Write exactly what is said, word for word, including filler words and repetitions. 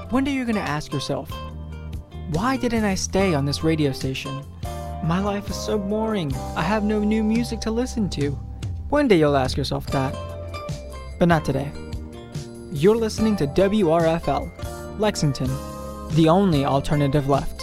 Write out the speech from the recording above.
One day you're gonna ask yourself, why didn't I stay on this radio station? My life is so boring. I have no new music to listen to. One day you'll ask yourself that. But not today. You're listening to W R F L, Lexington, the only alternative left.